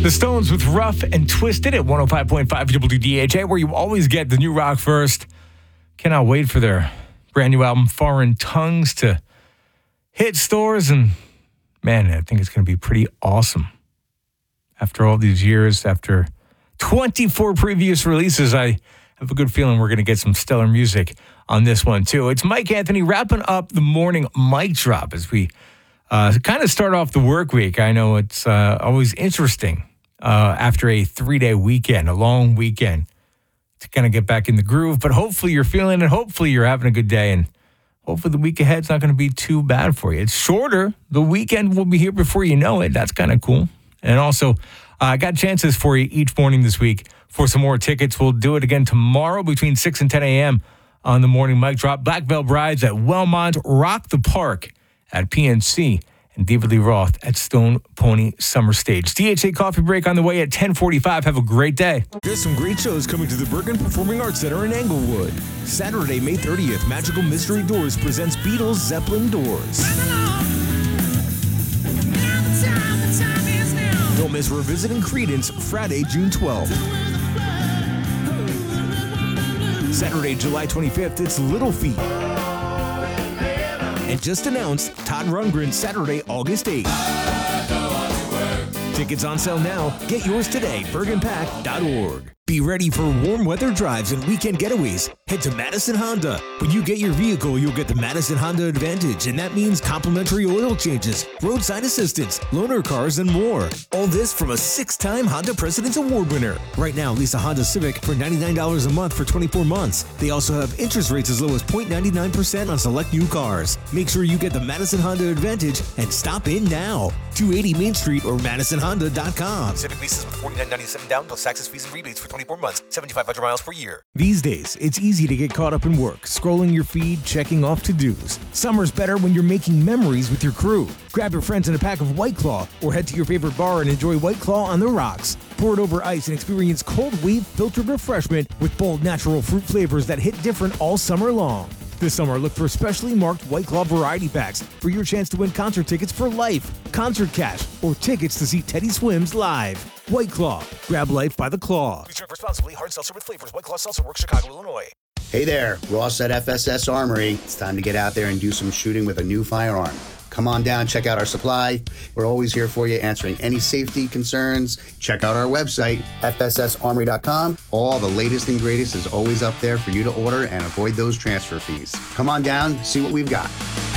The Stones with Rough and Twisted at 105.5 WDHA, where you always get the new rock first. Cannot wait for their brand new album, Foreign Tongues, to hit stores. And man, I think it's going to be pretty awesome. After all these years, after 24 previous releases, I have a good feeling we're going to get some stellar music on this one, too. It's Mike Anthony wrapping up the morning mic drop as we kind of start off the work week. I know it's always interesting after a 3-day weekend, a long weekend, to kind of get back in the groove. But hopefully you're feeling it. Hopefully you're having a good day. And hopefully the week ahead's not going to be too bad for you. It's shorter. The weekend will be here before you know it. That's kind of cool. And also, I got chances for you each morning this week for some more tickets. We'll do it again tomorrow between 6 and 10 a.m. on the morning mic drop. Black Veil Brides at Wellmont, Rock the Park at PNC, and David Lee Roth at Stone Pony Summer Stage. DHA Coffee Break on the way at 10:45. Have a great day. There's some great shows coming to the Bergen Performing Arts Center in Englewood. Saturday, May 30th, Magical Mystery Doors presents Beatles Zeppelin Doors. Don't miss Revisiting Creedence Friday, June 12th. Saturday, July 25th, it's Little Feat. And just announced, Todd Rundgren, Saturday, August 8th. Tickets on sale now. Get yours today, bergenpack.org. Be ready for warm weather drives and weekend getaways. Head to Madison Honda. When you get your vehicle, you'll get the Madison Honda Advantage, and that means complimentary oil changes, roadside assistance, loaner cars, and more. All this from a 6-time Honda President's Award winner. Right now, lease a Honda Civic for $99 a month for 24 months. They also have interest rates as low as 0.99% on select new cars. Make sure you get the Madison Honda Advantage and stop in now. 280 Main Street or MadisonHonda.com. Civic leases with $49.97 down plus taxes, fees, and rebates for 24 months, 7,500 miles per year. These days, it's easy to get caught up in work, scrolling your feed, checking off to-dos. Summer's better when you're making memories with your crew. Grab your friends and a pack of White Claw, or head to your favorite bar and enjoy White Claw on the rocks. Pour it over ice and experience cold wave filtered refreshment with bold natural fruit flavors that hit different all summer long. This summer, look for specially marked White Claw variety packs for your chance to win concert tickets for life, concert cash, or tickets to see Teddy Swims live. White Claw. Grab life by the claw. Please drink responsibly. Hard seltzer with flavors. White Claw Seltzer Works, Chicago, Illinois. Hey there, Ross at FSS Armory. It's time to get out there and do some shooting with a new firearm. Come on down, check out our supply. We're always here for you, answering any safety concerns. Check out our website, fssarmory.com. All the latest and greatest is always up there for you to order and avoid those transfer fees. Come on down, see what we've got.